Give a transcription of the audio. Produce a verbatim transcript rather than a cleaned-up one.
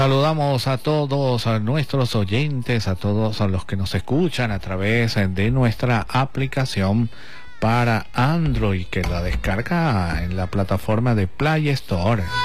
Saludamos a todos a nuestros oyentes, a todos a los que nos escuchan a través de nuestra aplicación para Android, que la descarga en la plataforma de Play Store.